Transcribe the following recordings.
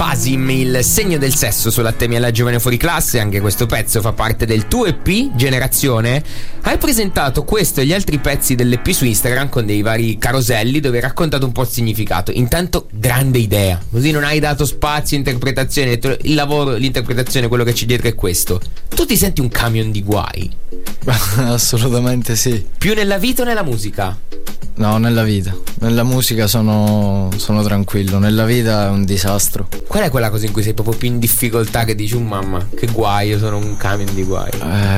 Basim, il segno del sesso sulla temi alla giovane fuori classe. Anche questo pezzo fa parte del tuo EP Generazione. Hai presentato questo e gli altri pezzi dell'EP su Instagram con dei vari caroselli dove hai raccontato un po' il significato. Intanto grande idea, così non hai dato spazio interpretazione. Il lavoro, l'interpretazione, quello che c'è dietro è questo. Tu ti senti un camion di guai? Assolutamente sì. Più nella vita o nella musica? No, nella vita. Nella musica sono tranquillo. Nella vita è un disastro. Qual è quella cosa in cui sei proprio più in difficoltà, che dici, mamma, che guai, io sono un camion di guai?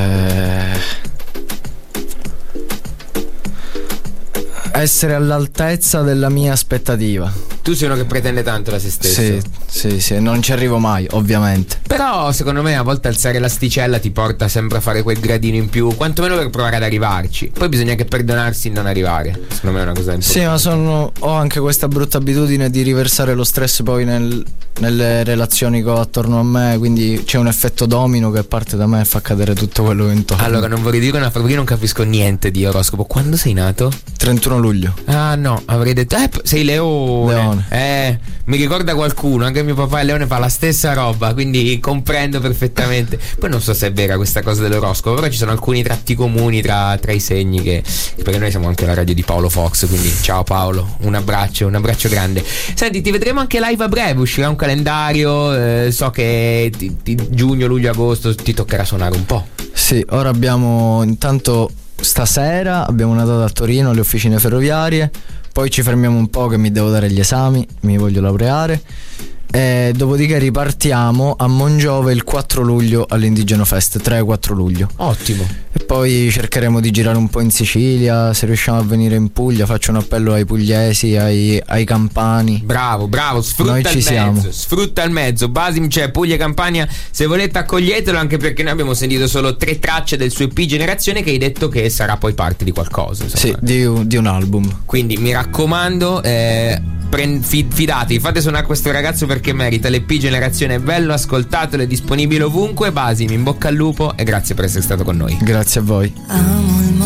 Essere all'altezza della mia aspettativa. Tu sei uno che pretende tanto da se stesso. Sì, non ci arrivo mai, ovviamente. Però secondo me a volte alzare l'asticella ti porta sempre a fare quel gradino in più, quantomeno per provare ad arrivarci. Poi bisogna anche perdonarsi di non arrivare. Secondo me è una cosa importante. Sì, ma ho anche questa brutta abitudine di riversare lo stress poi nelle relazioni che ho attorno a me. Quindi c'è un effetto domino che parte da me e fa cadere tutto quello che intorno. Allora non vorrei dire una frase, perché non capisco niente di oroscopo. Quando sei nato? 31 luglio. Ah no, avrei detto sei Leone. Mi ricorda qualcuno, anche mio papà è Leone, fa la stessa roba, quindi comprendo perfettamente. Poi non so se è vera questa cosa dell'oroscopo, però ci sono alcuni tratti comuni tra i segni che perché noi siamo anche la radio di Paolo Fox, quindi ciao Paolo, un abbraccio grande. Senti, ti vedremo anche live a breve, uscirà un calendario, so che giugno, luglio, agosto ti toccherà suonare un po'. Sì, ora abbiamo intanto stasera abbiamo una data a Torino alle officine ferroviarie. Poi ci fermiamo un po' che mi devo dare gli esami, mi voglio laureare. E dopodiché ripartiamo a Mongiove il 4 luglio all'Indigeno Fest, 3-4 luglio. Ottimo. E poi cercheremo di girare un po' in Sicilia, se riusciamo a venire in Puglia. Faccio un appello ai pugliesi, ai campani. Bravo, sfrutta il mezzo. Basim c'è, Puglia e Campania, se volete accoglietelo, anche perché noi abbiamo sentito solo 3 tracce del suo EP Generazione, che hai detto che sarà poi parte di qualcosa, insomma. Sì, di un album. Quindi mi raccomando, fidatevi, fate suonare questo ragazzo perché merita. L'EP Generazione è bello, ascoltatelo, è disponibile ovunque. Basim, in bocca al lupo e grazie per essere stato con noi. Grazie a voi.